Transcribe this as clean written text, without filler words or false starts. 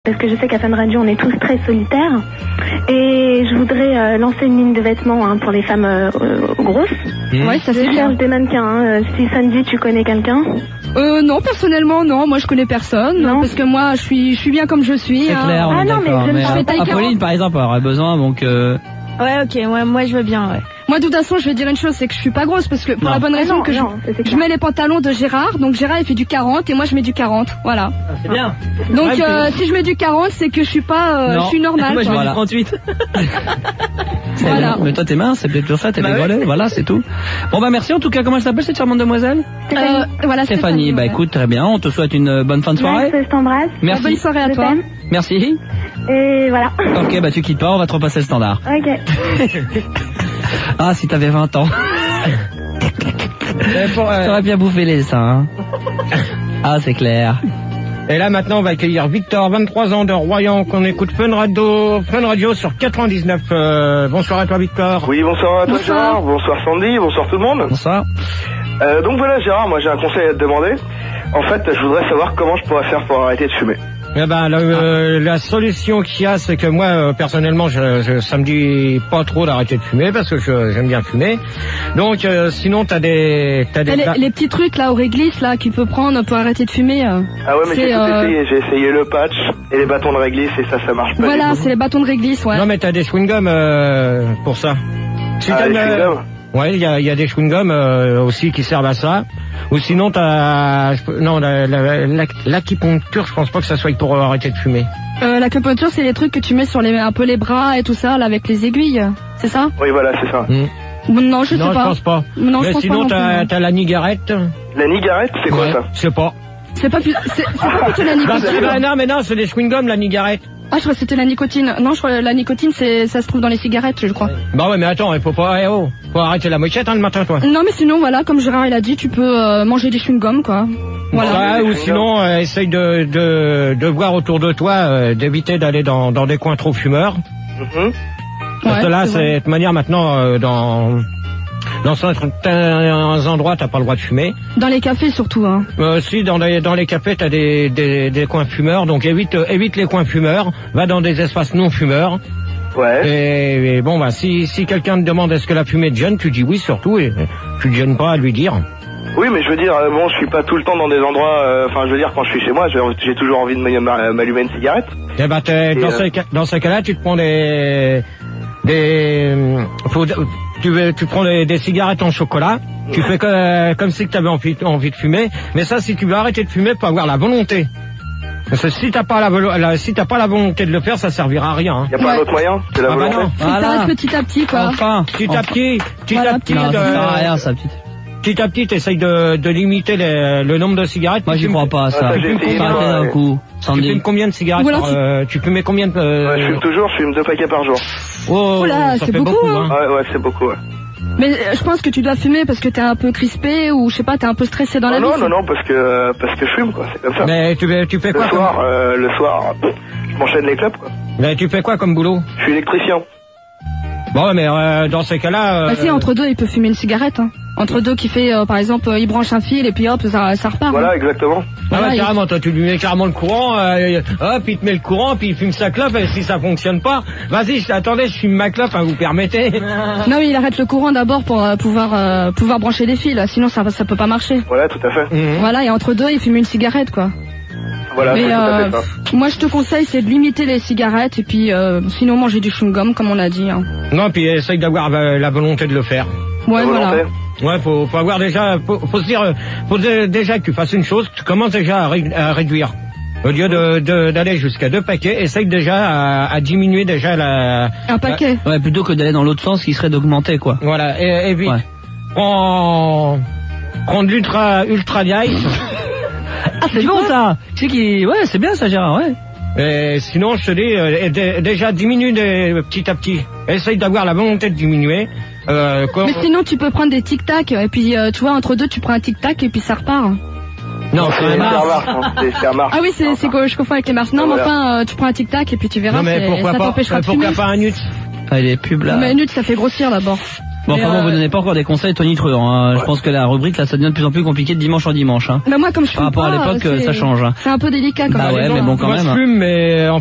Parce que je sais qu'à Fun Radio, on est tous très solitaires. Et je voudrais lancer une ligne de vêtements pour les femmes grosses. Ouais, ça c'est Je bien. cherche des mannequins. Si Sandy, tu connais quelqu'un? Non, personnellement, non. Moi, je connais personne. Non. Parce que moi, je suis bien comme je suis. C'est clair, on est non, mais d'accord. je me Mais fais taille Apolline, par exemple, aurait besoin, donc... Ouais, ok, ouais, moi je veux bien, ouais. Moi, de toute façon, je vais dire une chose, c'est que je suis pas grosse parce que pour Non. la bonne raison non, que non, c'est je clair. mets les pantalons de Gérard. Donc Gérard, il fait du 40 et moi, je mets du 40. Voilà. C'est bien. Donc si je mets du 40, c'est que je suis pas, je suis normale. Moi, je quoi. mets du 38. Voilà. Mais toi, t'es mince, c'est peut-être pour ça, t'es Bah maigrelet, voilà, c'est tout. Bon, bah, merci en tout cas. Comment elle s'appelle, cette charmante demoiselle? Voilà, Stéphanie. Bah, ouais. écoute, très bien. On te souhaite une bonne fin de soirée. Max, je t'embrasse. Merci. Bonne soirée à Je toi. t'aime. Merci. Et voilà. Ok, bah, tu quittes pas, on va te repasser le standard. Ok. Ah, si t'avais 20 ans. T'aurais bien bouffé les seins. Ah, c'est clair. Et là maintenant on va accueillir Victor, 23 ans de Royan, qu'on écoute Fun Radio sur 99. Bonsoir à toi Victor. Oui, bonsoir à toi Bonsoir. Gérard, bonsoir Sandy, bonsoir tout le monde. Bonsoir. Donc voilà Gérard, moi j'ai un conseil à te demander. En fait, je voudrais savoir comment je pourrais faire pour arrêter de fumer. Eh ben la solution qu'il y a, c'est que moi personnellement ça me dit pas trop d'arrêter de fumer parce que j'aime bien fumer. Donc sinon t'as des Les petits trucs là au réglisse là qu'il peut prendre pour arrêter de fumer. Ah ouais, mais C'est, j'ai tout essayé, j'ai essayé le patch et les bâtons de réglisse et ça marche pas. Voilà, du tout. c'est les bâtons de réglisse, ouais. Non mais t'as des chewing-gums pour ça. Si Ah, t'as les chewing-gums. Ouais, il y a des chewing-gums aussi qui servent à ça. Ou sinon t'as l'acupuncture, je pense pas que ça soit pour arrêter de fumer. L'acupuncture, c'est les trucs que tu mets sur un peu les bras et tout ça, là, avec les aiguilles. C'est ça? Oui, voilà, c'est ça. Non, je sais Non, pas. je pense pas. Non, je Mais pense sinon pas non plus. t'as la nigarette. La nigarette, c'est quoi ça? Je sais pas. C'est pas plutôt la nicotine. Non, c'est des chewing-gums, la nigarette. Ah, je crois que c'était la nicotine. Non, je crois que la nicotine, ça se trouve dans les cigarettes, je crois. Bah ouais, mais attends, il faut pas, faut arrêter la mochette le matin, toi. Non, mais sinon, voilà, comme Gérard il a dit, tu peux manger des chewing-gums, quoi. Voilà. Ouais, ou sinon, essaye de voir autour de toi, d'éviter d'aller dans des coins trop fumeurs. Parce Ouais, que là, c'est vrai. c'est de manière maintenant, dans certains endroits, t'as pas le droit de fumer. Dans les cafés, surtout, hein. Si dans les cafés, t'as des coins fumeurs, donc évite les coins fumeurs, va dans des espaces non fumeurs. Ouais. Et bon, bah si quelqu'un te demande est-ce que la fumée te gêne, tu dis oui surtout, et tu te gênes pas à lui dire. Oui, mais je veux dire, bon, je suis pas tout le temps dans des endroits, enfin, je veux dire, quand je suis chez moi, j'ai toujours envie de m'allumer une cigarette. Eh ben, dans ce cas-là, tu te prends tu prends des cigarettes en chocolat, tu fais comme si tu avais envie de fumer, mais ça, si tu veux arrêter de fumer, faut avoir la volonté. Parce que si t'as pas la volonté de le faire, ça servira à rien. Hein. Y a pas un autre moyen que la Ah bah volonté? non. Faut que t'arrêtes petit à petit, quoi. Enfin. Petit à petit, Non, ça sert à rien, ça, petite. petit à petit, t'essayes de limiter le nombre de cigarettes. Moi, j'y crois pas à ça. Ah, ça, j'ai essayé, Faut arrêter moi, d'un ouais. coup. Tu Sandy. fumes combien de cigarettes Ou alors tu fumais combien de... Ouais, je fume toujours, je fume 2 paquets par jour. Oh, Oula, ça c'est fait beaucoup, hein. Ouais, c'est beaucoup, ouais. Mais je pense que tu dois fumer parce que t'es un peu crispé ou je sais pas, t'es un peu stressé dans la vie. Non, parce que je fume, quoi, c'est comme ça. Mais tu fais quoi Le soir, je m'enchaîne les clubs, quoi. Mais tu fais quoi comme boulot? Je suis électricien. Bon, mais dans ces cas-là... Bah si, entre deux, il peut fumer une cigarette. Hein. Entre deux, qui fait, par exemple, il branche un fil et puis hop, ça repart. Voilà, hein. exactement. Ah ouais, Voilà, carrément, toi tu lui mets carrément le courant, hop, il te met le courant, puis il fume sa clope, et si ça fonctionne pas, vas-y, attendez, je fume ma clope, vous permettez. Non, mais il arrête le courant d'abord pour pouvoir brancher des fils, sinon ça peut pas marcher. Voilà, tout à fait. Voilà, et entre deux, il fume une cigarette, quoi. Voilà, Mais c'est tout à fait ça. moi, je te conseille, c'est de limiter les cigarettes et puis sinon manger du chewing-gum, comme on a dit. Hein. Non, puis essaye d'avoir la volonté de le faire. Ouais, La voilà. volonté. Ouais, faut avoir déjà, faut se dire, déjà que tu fasses une chose, tu commences déjà à réduire. Au lieu d'aller jusqu'à 2 paquets, essaye déjà à diminuer déjà Un paquet. Ouais, plutôt que d'aller dans l'autre sens, qui serait d'augmenter, quoi. Voilà, et vite. Ouais. Prends de l'ultra light. Ah, c'est bon, ça. Tu sais qui, ouais, c'est bien, ça, Gérard, ouais. Et sinon, je te dis, déjà diminue petit à petit. Essaye d'avoir la volonté de diminuer. Mais sinon, tu peux prendre des tic-tac et puis tu vois, entre deux, tu prends un tic-tac et puis ça repart. Non, C'est c'est un Mars, Mars. hein, c'est Mars. Ah oui, c'est que je confonds avec les marches. Non, mais Voilà. enfin, tu prends un tic-tac et puis tu verras, Non, mais ça pourquoi t'empêchera de pas fumer. un nut? Ah, les pubs, là. Mais une minute, ça fait grossir d'abord. Bon, Mais, enfin bon, vous donnez pas encore des conseils tonitruants. Hein. Je pense que la rubrique là, ça devient de plus en plus compliqué de dimanche en dimanche. Hein. Bah moi, comme je fume Par rapport à pas, l'époque, ça change. Hein. C'est un peu délicat quand Bah même. ouais, mais bon, quand Moi, même. je fume, mais